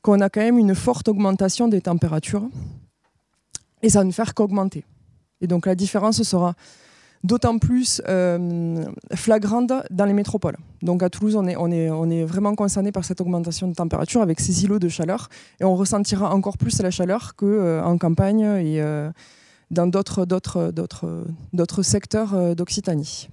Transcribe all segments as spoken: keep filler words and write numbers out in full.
qu'on a quand même une forte augmentation des températures et ça ne fait qu'augmenter. Et donc la différence sera d'autant plus euh, flagrante dans les métropoles. Donc à Toulouse, on est, on est, on est vraiment concerné par cette augmentation de température avec ces îlots de chaleur et on ressentira encore plus la chaleur qu'en euh, campagne et euh, dans d'autres, d'autres, d'autres, d'autres secteurs euh, d'Occitanie.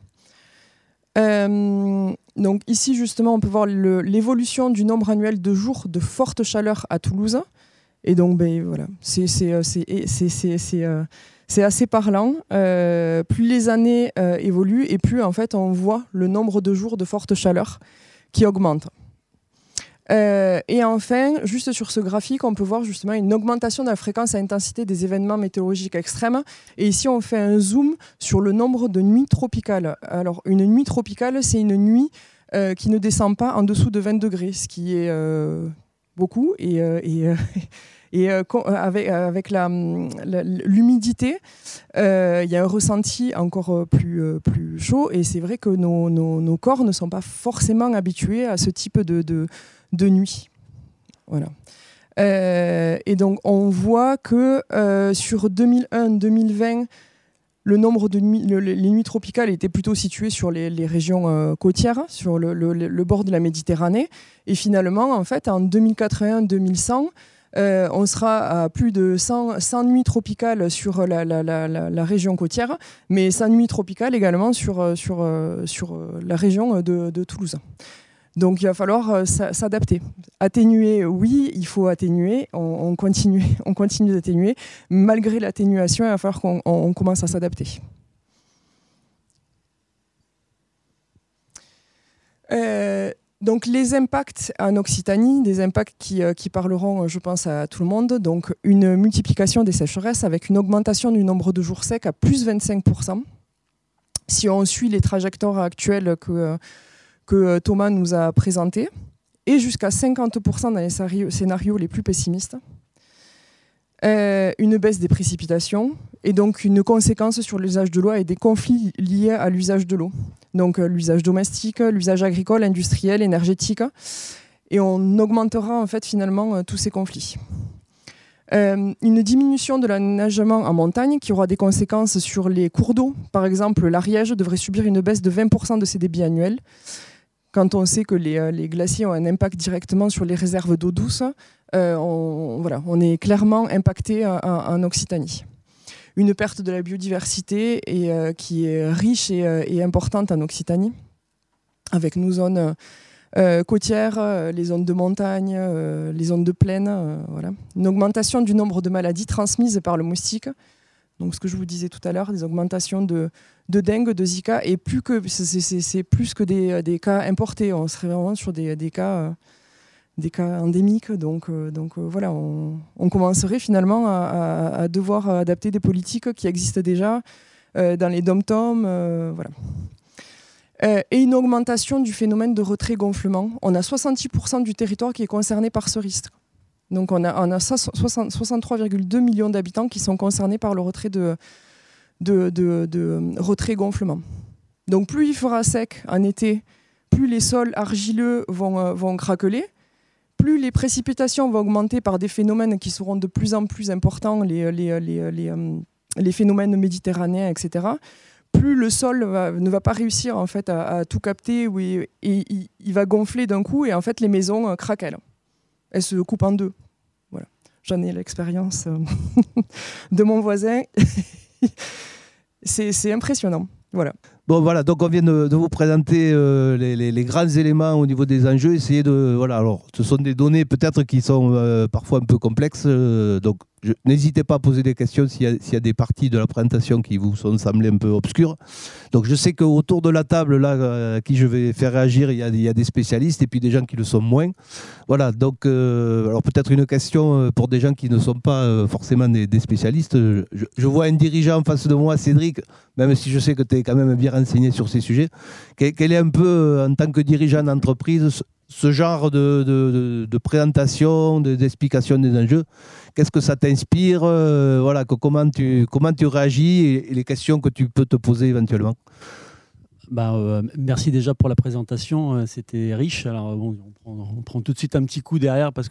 Euh, donc ici, justement, on peut voir le, l'évolution du nombre annuel de jours de forte chaleur à Toulouse. Et donc, ben, voilà, c'est, c'est, c'est, c'est, c'est, c'est, euh, c'est assez parlant. Euh, plus les années euh, évoluent et plus, en fait, on voit le nombre de jours de forte chaleur qui augmente. Euh, et enfin, juste sur ce graphique, on peut voir justement une augmentation de la fréquence et intensité des événements météorologiques extrêmes. Et ici, on fait un zoom sur le nombre de nuits tropicales. Alors, une nuit tropicale, c'est une nuit euh, qui ne descend pas en dessous de vingt degrés, ce qui est euh, beaucoup. Et, euh, et, euh, et euh, avec, avec la, la, l'humidité, il euh, y a un ressenti encore plus, euh, plus chaud. Et c'est vrai que nos, nos, nos corps ne sont pas forcément habitués à ce type de... de de nuit. Voilà. Euh, et donc, on voit que euh, sur deux mille un deux mille vingt, le nombre de nuits, le, les nuits tropicales étaient plutôt situées sur les, les régions euh, côtières, sur le, le, le bord de la Méditerranée. Et finalement, en fait, en deux mille quatre-vingt deux mille cent, euh, on sera à plus de cent, cent nuits tropicales sur la, la, la, la, la région côtière, mais cent nuits tropicales également sur, sur, sur la région de, de Toulouse. Donc il va falloir euh, s'adapter. Atténuer, oui, il faut atténuer, on, on, continue, on continue d'atténuer. Malgré l'atténuation, il va falloir qu'on on, on commence à s'adapter. Euh, donc les impacts en Occitanie, des impacts qui, euh, qui parleront, je pense, à tout le monde. Donc une multiplication des sécheresses avec une augmentation du nombre de jours secs à plus vingt-cinq pour cent. Si on suit les trajectoires actuelles que... Euh, que Thomas nous a présenté, et jusqu'à cinquante pour cent dans les scénarios les plus pessimistes. Euh, une baisse des précipitations, et donc une conséquence sur l'usage de l'eau et des conflits liés à l'usage de l'eau. Donc euh, l'usage domestique, l'usage agricole, industriel, énergétique, et on augmentera en fait finalement euh, tous ces conflits. Euh, une diminution de l'aménagement en montagne qui aura des conséquences sur les cours d'eau. Par exemple, l'Ariège devrait subir une baisse de vingt pour cent de ses débits annuels. Quand on sait que les, les glaciers ont un impact directement sur les réserves d'eau douce, euh, on, voilà, on est clairement impacté en, en Occitanie. Une perte de la biodiversité et, euh, qui est riche et, euh, et importante en Occitanie, avec nos zones euh, côtières, euh, les zones de montagne, euh, les zones de plaine. Euh, voilà. Une augmentation du nombre de maladies transmises par le moustique. Donc, ce que je vous disais tout à l'heure, des augmentations de, de dengue, de Zika, et plus que, c'est, c'est, c'est plus que des, des cas importés. On serait vraiment sur des, des, cas, euh, des cas endémiques. Donc, euh, donc euh, voilà, on, on commencerait finalement à, à, à devoir adapter des politiques qui existent déjà euh, dans les dom-toms. Euh, voilà. Euh, et une augmentation du phénomène de retrait-gonflement. On a soixante-dix pour cent du territoire qui est concerné par ce risque. Donc on a, on a soixante-trois virgule deux millions d'habitants qui sont concernés par le retrait de, de, de, de retrait-gonflement. Donc plus il fera sec en été, plus les sols argileux vont, euh, vont craqueler, plus les précipitations vont augmenter par des phénomènes qui seront de plus en plus importants, les, les, les, les, euh, les phénomènes méditerranéens, et cetera. Plus le sol va, ne va pas réussir en fait, à, à tout capter, où il, et, il, il va gonfler d'un coup et en fait les maisons euh, craquent. Elles se coupent en deux. Voilà. J'en ai l'expérience de mon voisin. c'est, c'est impressionnant. Voilà. Bon, voilà, donc on vient de, de vous présenter euh, les, les, les grands éléments au niveau des enjeux. Essayez de. Voilà, alors, ce sont des données peut-être qui sont euh, parfois un peu complexes. Euh, donc, je, n'hésitez pas à poser des questions s'il y a, s'il y a des parties de la présentation qui vous sont semblées un peu obscures. Donc, je sais qu'autour de la table, là, euh, à qui je vais faire réagir, il y, a, il y a des spécialistes et puis des gens qui le sont moins. Voilà, donc, euh, alors peut-être une question pour des gens qui ne sont pas euh, forcément des, des spécialistes. Je, je vois un dirigeant en face de moi, Cédric, même si je sais que tu es quand même bien renseigné sur ces sujets. Quel est un peu, en tant que dirigeant d'entreprise, ce genre de, de, de, de présentation, de, d'explication des enjeux? Qu'est-ce que ça t'inspire? euh, voilà, que, comment, tu, comment tu réagis et, et les questions que tu peux te poser éventuellement? Bah, euh, merci déjà pour la présentation, c'était riche. Alors bon, on prend, on prend tout de suite un petit coup derrière parce